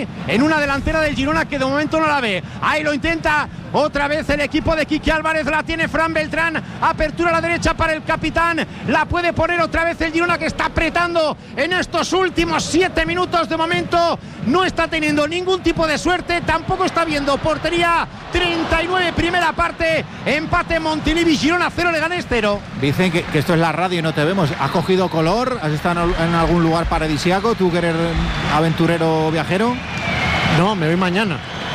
ahí en una delantera del Girona que de momento no la ve. Ahí lo intenta otra vez el equipo de Quique Álvarez, la tiene Fran Beltrán, apertura a la derecha para el capitán, la puede poner otra vez el Girona, que está apretando en estos últimos 7 minutos. De momento no está teniendo ningún tipo de suerte, tampoco está viendo portería. 39 primera parte, empate Montilivi, Girona 0, Leganés 0. Dicen que esto es la radio y no te vemos. ¿Has cogido color? ¿Has estado en algún lugar paradisíaco? ¿Tú que eres aventurero viajero? No, me voy mañana.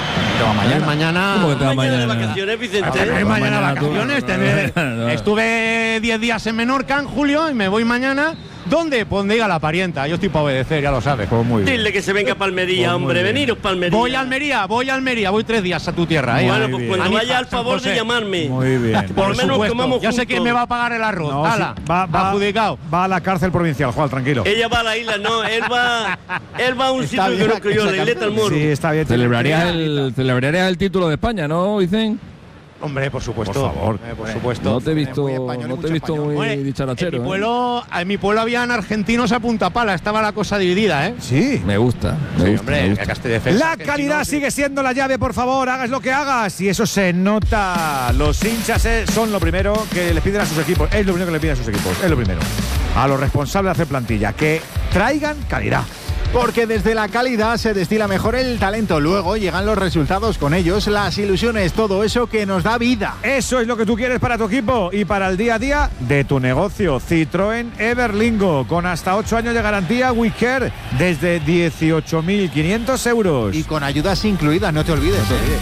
Mañana. ¿Cómo que te vas mañana de mañana? vacaciones, Vicente? Me voy mañana de vacaciones. No. Estuve 10 días en Menorca en julio y me voy mañana. ¿Dónde? Pues donde diga la parienta. Yo estoy para obedecer, ya lo sabes. Pues muy bien. Dile que se venga a Almería, hombre. Veniros para Almería. Voy a Almería. Voy 3 días a tu tierra. Bueno, pues cuando Anija, vaya al favor de llamarme. Muy bien. Por lo menos supuesto. comamos Ya sé juntos. quién me va a pagar el arroz. No, Hala, sí, va adjudicado. Va a la cárcel provincial, Juan, tranquilo. Ella va a la isla, no. Él va a un sitio que conozco yo, la isleta del Moro. Sí, está bien. Celebrarías el título de España, ¿no, Vicen? Hombre, por supuesto. Por favor. Por supuesto. No te he visto muy español y muy Hombre, dicharachero. en mi pueblo habían argentinos a punta pala. Estaba la cosa dividida, ¿eh? Sí. Me gusta. Hombre, que Castel defensa. La calidad sigue siendo la llave, por favor, hagas lo que hagas. Y eso se nota. Los hinchas son lo primero que les piden a sus equipos. Es lo primero que le piden a sus equipos. Es lo primero. A los responsables de hacer plantilla. Que traigan calidad. Porque desde la calidad se destila mejor el talento. Luego llegan los resultados, con ellos las ilusiones, todo eso que nos da vida. Eso es lo que tú quieres para tu equipo y para el día a día de tu negocio. Citroën Everlingo, con hasta 8 años de garantía WeCare, desde 18.500 euros. Y con ayudas incluidas, no te olvides.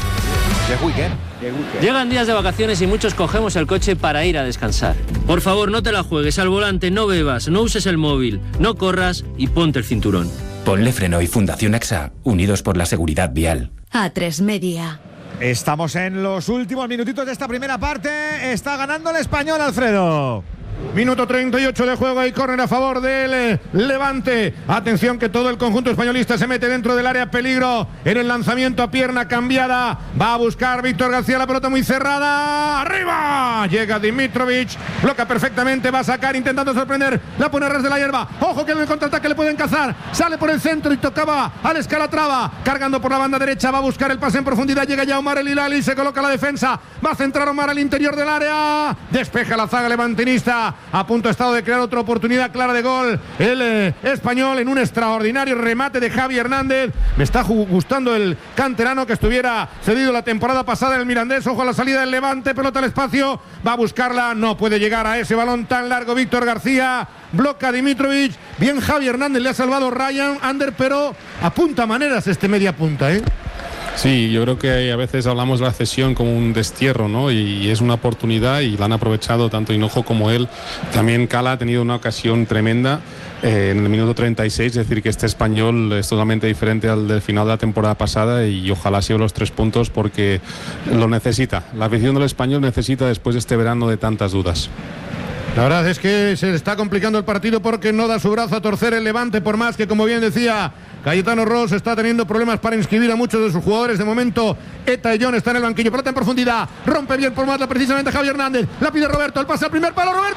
De weekend. Llegan días de vacaciones y muchos cogemos el coche para ir a descansar. Por favor, no te la juegues al volante, no bebas, no uses el móvil, no corras y ponte el cinturón. Ponle Freno y Fundación AXA, unidos por la seguridad vial. A3 Media. Estamos en los últimos minutitos de esta primera parte. Está ganando el Español, Alfredo. Minuto 38 de juego y córner a favor del Levante. Atención que todo el conjunto españolista se mete dentro del área, peligro en el lanzamiento a pierna cambiada. Va a buscar Víctor García, la pelota muy cerrada. ¡Arriba! Llega Dimitrovic, bloca perfectamente, va a sacar intentando sorprender. La pone a ras de la hierba. Ojo que en el contraataque le pueden cazar. Sale por el centro y tocaba al Escalatrava. Cargando por la banda derecha, va a buscar el pase en profundidad. Llega ya Omar El Hilali, se coloca la defensa. Va a centrar Omar al interior del área. Despeja la zaga levantinista. A punto ha estado de crear otra oportunidad clara de gol el español en un extraordinario remate de Javi Hernández. Me está gustando el canterano, que estuviera cedido la temporada pasada en el Mirandés. Ojo a la salida del Levante, pelota al espacio, va a buscarla, no puede llegar a ese balón tan largo Víctor García, bloca Dimitrovic, bien Javi Hernández, le ha salvado Ryan Ander, pero apunta maneras este media punta, ¿eh? Sí, yo creo que a veces hablamos de la cesión como un destierro, ¿no? Y es una oportunidad y la han aprovechado tanto Hinojo como él. También Cala ha tenido una ocasión tremenda en el minuto 36, es decir, que este español es totalmente diferente al del final de la temporada pasada y ojalá sea los 3 puntos porque lo necesita. La afición del español necesita después de este verano de tantas dudas. La verdad es que se está complicando el partido porque no da su brazo a torcer el Levante, por más que, como bien decía Cayetano Ross, está teniendo problemas para inscribir a muchos de sus jugadores. De momento, Eta y John está en el banquillo. Pelota en profundidad, rompe bien por Matla precisamente Javi Hernández. La pide Roberto, el pase al primer palo, Roberto.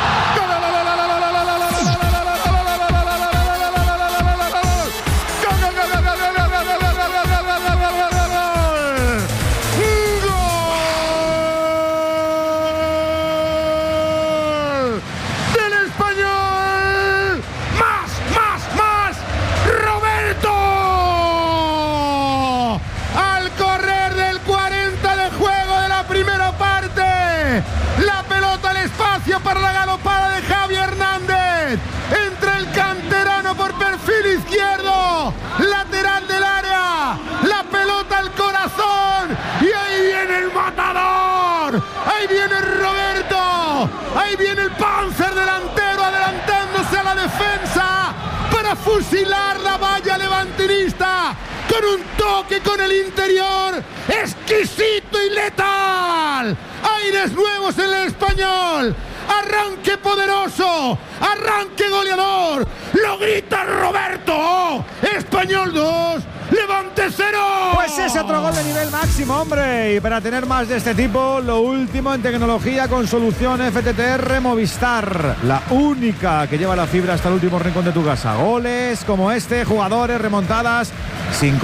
Para la galopada de Javi Hernández, entra el canterano por perfil izquierdo, lateral del área, la pelota al corazón y ahí viene el matador, ahí viene Roberto, ahí viene el Panzer delantero adelantándose a la defensa para fusilar la valla levantinista con un toque con el interior exquisito y letal. Aires nuevos en el español. Arranque poderoso, arranque goleador, lo grita Roberto. Español 2, Levante 0. Pues es otro gol de nivel máximo, hombre. Y para tener más de este tipo, lo último en tecnología con solución FTTR Movistar, la única que lleva la fibra hasta el último rincón de tu casa. Goles como este, jugadores, remontadas sin